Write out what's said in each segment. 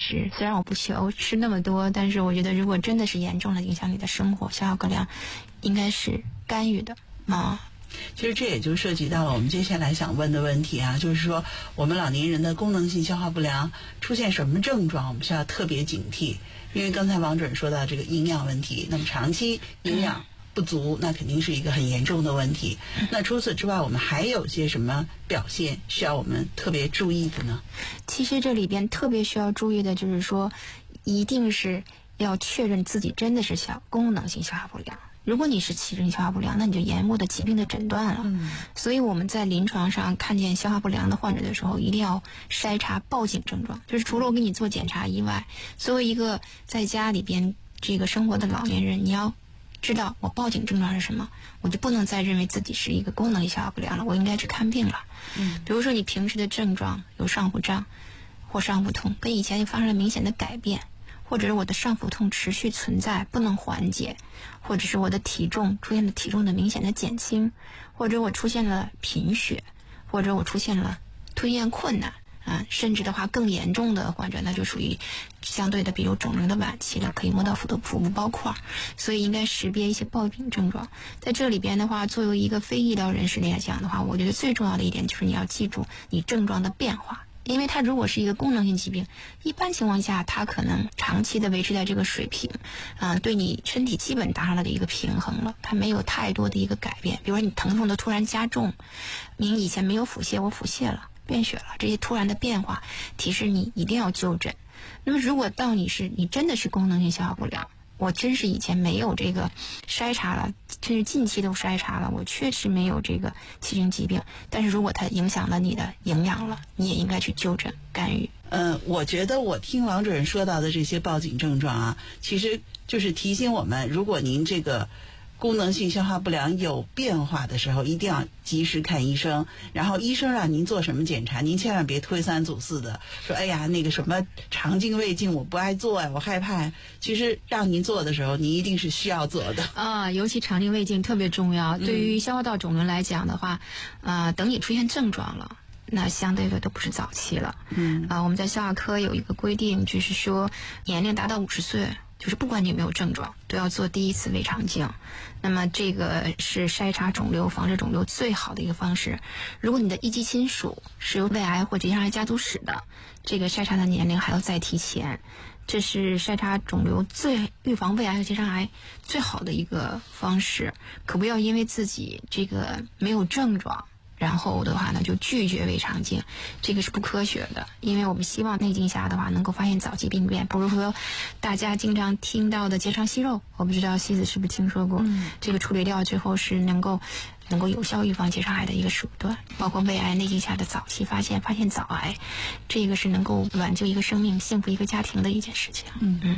食，虽然我不求吃那么多，但是我觉得如果真的是严重的影响你的生活，消化不良应该是干预的啊。 其实这也就涉及到了我们接下来想问的问题啊，就是说我们老年人的功能性消化不良出现什么症状，我们需要特别警惕。因为刚才王主任说到这个营养问题，那么长期营养不足，那肯定是一个很严重的问题。那除此之外，我们还有些什么表现需要我们特别注意的呢？ 其实这里边特别需要注意的就是说，一定是要确认自己真的是功能性消化不良。如果你是器质性消化不良，那你就延误的疾病的诊断了。所以我们在临床上看见消化不良的患者的时候，一定要筛查报警症状。就是除了我给你做检查以外，作为一个在家里边这个生活的老年人，你要知道我报警症状是什么，我就不能再认为自己是一个功能性消化不良了，我应该去看病了。比如说你平时的症状有上腹胀或上腹痛，跟以前发生了明显的改变，或者是我的上腹痛持续存在不能缓解，或者是我的体重出现了体重的明显的减轻，或者我出现了贫血，或者我出现了吞咽困难甚至的话更严重的患者，那就属于相对的比如肿瘤的晚期了，可以摸到腹部包块，所以应该识别一些报警症状。在这里边的话，作为一个非医疗人士来讲的话，我觉得最重要的一点就是你要记住你症状的变化。因为它如果是一个功能性疾病，一般情况下它可能长期的维持在这个水平对你身体基本达上了的一个平衡了，它没有太多的一个改变。比如说你疼痛的突然加重，你以前没有腹泻，我腹泻了，便血了，这些突然的变化提示你一定要就诊。那么如果到你真的是功能性消化不良，我真是以前没有这个筛查了，甚至近期都筛查了，我确实没有这个器质性疾病，但是如果它影响了你的营养了，你也应该去就诊干预。 我觉得我听王主任说到的这些报警症状啊，其实就是提醒我们，如果您这个功能性消化不良有变化的时候，一定要及时看医生，然后医生让您做什么检查，您千万别推三阻四的说哎呀那个什么肠镜胃镜我不爱做呀，我害怕。其实让您做的时候，您一定是需要做的尤其肠镜胃镜特别重要。对于消化道肿瘤来讲的话等你出现症状了，那相对的都不是早期了。我们在消化科有一个规定，就是说年龄达到50岁，就是不管你有没有症状，都要做第一次胃肠镜。那么这个是筛查肿瘤、防治肿瘤最好的一个方式。如果你的一级亲属是有胃癌或结肠癌家族史的，这个筛查的年龄还要再提前。这是筛查肿瘤预防胃癌和结肠癌最好的一个方式。可不要因为自己这个没有症状，然后的话呢就拒绝胃肠镜，这个是不科学的。因为我们希望内镜下的话能够发现早期病变，比如说大家经常听到的结肠息肉，我不知道西子是不是听说过，这个处理掉之后是能够有效预防结肠癌的一个手段。包括胃癌内镜下的早期发现早癌，这个是能够挽救一个生命、幸福一个家庭的一件事情。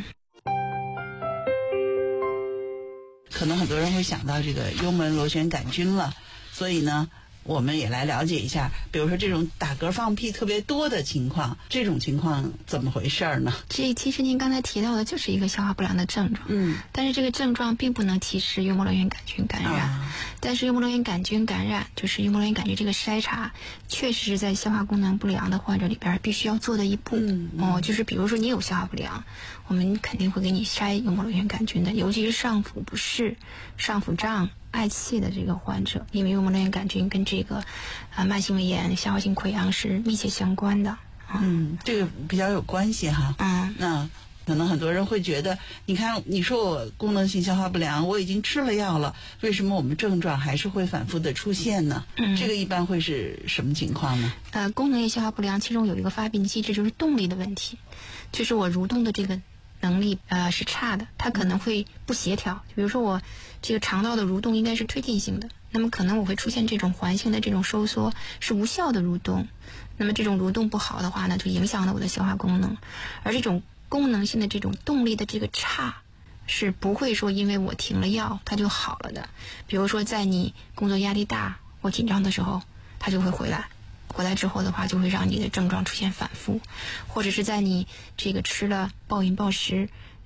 可能很多人会想到这个幽门螺旋杆菌了，所以呢我们也来了解一下，比如说这种打嗝放屁特别多的情况，这种情况怎么回事呢？ 这其实您刚才提到的就是一个消化不良的症状，但是这个症状并不能提示幽门螺旋杆菌感染。但是幽门螺旋杆菌感染，就是幽门螺旋杆菌这个筛查，确实是在消化功能不良的患者里边必须要做的一步。就是比如说你有消化不良，我们肯定会给你筛幽门螺旋杆菌的，尤其是上腹不适、上腹胀、嗳气的这个患者，因为幽门螺旋杆菌跟这个慢性胃炎、消化性溃疡是密切相关的。 这个比较有关系哈。那可能很多人会觉得，你看你说我功能性消化不良，我已经吃了药了，为什么我们症状还是会反复的出现呢？这个一般会是什么情况呢？ 功能性消化不良其中有一个发病机制，就是动力的问题，就是我蠕动的这个能力是差的，它可能会不协调。比如说我这个肠道的蠕动应该是推进性的，那么可能我会出现这种环性的这种收缩，是无效的蠕动。那么这种蠕动不好的话呢，就影响了我的消化功能。而这种功能性的这种动力的这个差，是不会说因为我停了药它就好了的。比如说在你工作压力大或紧张的时候，它就会回来之后的话，就会让你的症状出现反复。或者是在你这个吃了暴饮暴食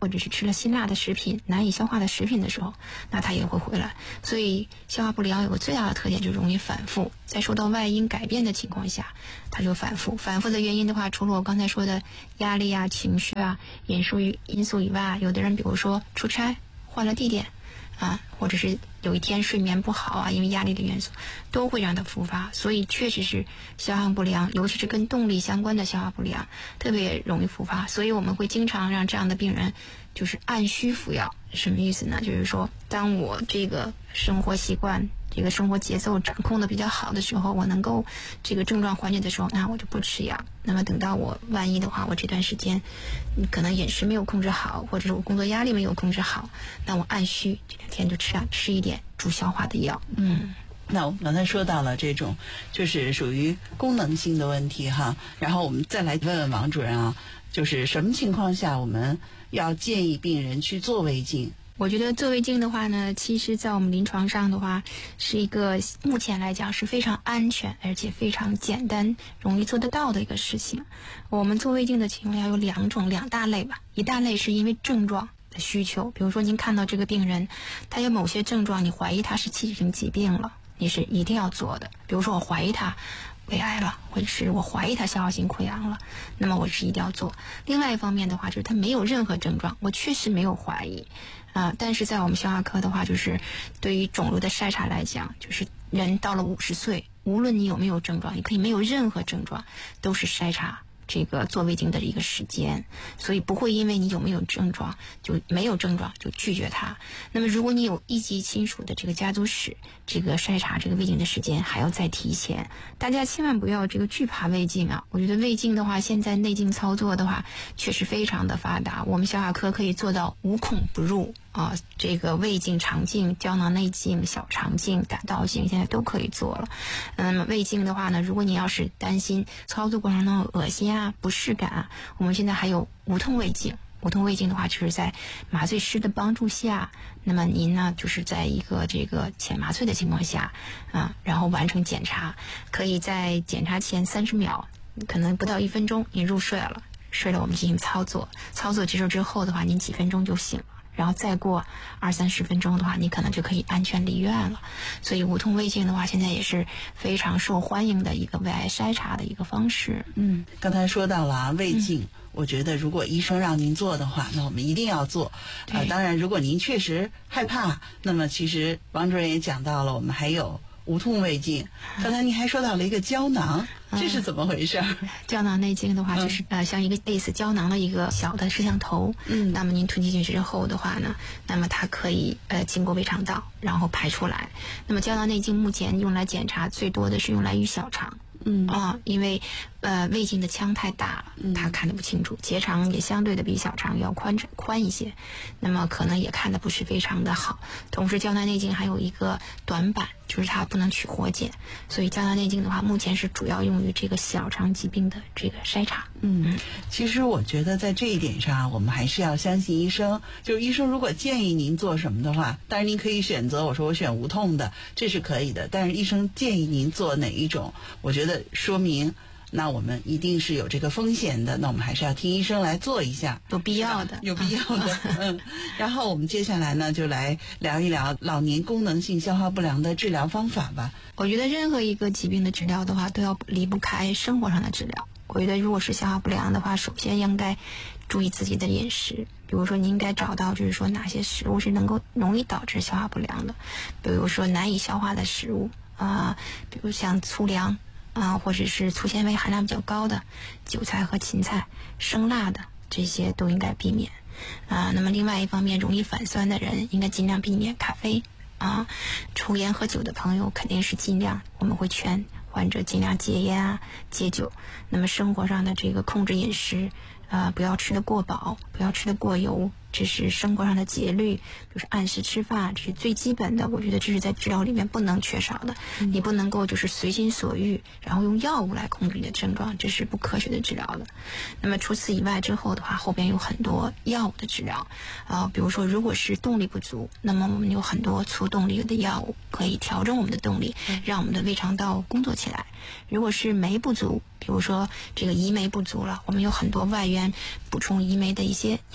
或者是吃了辛辣的食品、难以消化的食品的时候，那它也会回来。所以消化不良有个最大的特点，就容易反复，在受到外因改变的情况下，它就反复。反复的原因的话，除了我刚才说的压力啊、情绪啊、因素以外，有的人比如说出差换了地点啊，或者是有一天睡眠不好啊，因为压力的元素都会让它复发。所以确实是消化不良，尤其是跟动力相关的消化不良特别容易复发。所以我们会经常让这样的病人就是按需服药。什么意思呢？就是说当我这个生活习惯、这个生活节奏掌控的比较好的时候，我能够这个症状缓解的时候，那我就不吃药。那么等到我万一的话，我这段时间可能饮食没有控制好，或者是我工作压力没有控制好，那我按需这2天就吃一点助消化的药。 那我们刚才说到了这种就是属于功能性的问题哈，然后我们再来问问王主任啊，就是什么情况下我们要建议病人去做胃镜？ 我觉得做胃镜的话呢，其实在我们临床上的话，是一个目前来讲是非常安全而且非常简单、容易做得到的一个事情。我们做胃镜的情况下有两大类吧。一大类是因为症状的需求，比如说您看到这个病人，他有某些症状，你怀疑他是器质性疾病了，你是一定要做的。比如说我怀疑他胃癌了，或者是我怀疑他消化性溃疡了，那么我是一定要做。另外一方面的话，就是他没有任何症状，我确实没有怀疑但是在我们消化科的话，就是对于肿瘤的筛查来讲，就是人到了50岁，无论你有没有症状，你可以没有任何症状，都是筛查这个做胃镜的一个时间，所以不会因为你有没有症状就没有症状就拒绝它。那么如果你有一级亲属的这个家族史，这个筛查这个胃镜的时间还要再提前。大家千万不要这个惧怕胃镜啊！我觉得胃镜的话，现在内镜操作的话确实非常的发达，我们消化科可以做到无孔不入这个胃镜、肠镜、胶囊内镜、小肠镜、胆道镜现在都可以做了。那么胃镜的话呢，如果你要是担心操作过程中有恶心啊、不适感啊，我们现在还有无痛胃镜。无痛胃镜的话，就是在麻醉师的帮助下，那么您呢，就是在一个这个浅麻醉的情况下然后完成检查，可以在检查前30秒，可能不到1分钟，您入睡了，睡了我们进行操作，操作结束之后的话，您几分钟就醒了。然后再过20-30分钟的话，你可能就可以安全离院了。所以无痛胃镜的话，现在也是非常受欢迎的一个胃癌筛查的一个方式。 刚才说到了胃镜，我觉得如果医生让您做的话，那我们一定要做。当然，如果您确实害怕，那么其实王主任也讲到了，我们还有无痛胃镜。刚才您还说到了一个胶囊，这是怎么回事？ 胶囊内镜的话，就是像一个类似胶囊的一个小的摄像头。那么您吞进去之后的话呢，那么它可以经过胃肠道，然后排出来。那么胶囊内镜目前用来检查最多的是用来于小肠。因为胃镜的腔太大了，它看得不清楚，结肠也相对的比小肠要宽一些，那么可能也看得不是非常的好。同时胶囊内镜还有一个短板，就是它不能取活检，所以胶囊内镜的话，目前是主要用于这个小肠疾病的这个筛查。 其实我觉得在这一点上，我们还是要相信医生。就是医生如果建议您做什么的话，当然您可以选择，我说我选无痛的，这是可以的。但是医生建议您做哪一种，我觉得说明那我们一定是有这个风险的，那我们还是要听医生来做一下， 有必要的， 有必要的。然后我们接下来呢，就来聊一聊老年功能性消化不良的治疗方法吧。 我觉得任何一个疾病的治疗的话，都要离不开生活上的治疗。我觉得如果是消化不良的话，首先应该注意自己的饮食，比如说你应该找到就是说哪些食物是容易导致消化不良的，比如说难以消化的食物比如像粗粮或者是粗纤维含量比较高的韭菜和芹菜、生辣的，这些都应该避免那么另外一方面，容易反酸的人应该尽量避免咖啡抽烟喝酒的朋友肯定是我们会劝患者尽量戒烟戒酒。那么生活上的这个控制饮食不要吃得过饱，不要吃得过油，这是生活上的节律，就是按时吃饭，这是最基本的。我觉得这是在治疗里面不能缺少的。你不能够就是随心所欲，然后用药物来控制你的症状，这是不科学的治疗的。那么除此以外之后的话，后边有很多药物的治疗比如说如果是动力不足，那么我们有很多促动力的药物可以调整我们的动力，让我们的胃肠道工作起来。如果是酶不足，比如说这个胰酶不足了，我们有很多外源补充胰酶的一些药物，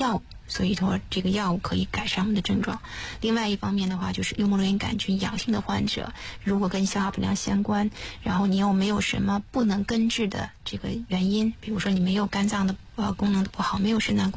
所以说这个药物可以改善我们的症状。另外一方面的话，就是幽门螺旋杆菌阳性的患者，如果跟消化不良相关，然后你又没有什么不能根治的这个原因，比如说你没有肝脏的功能的不好，没有肾脏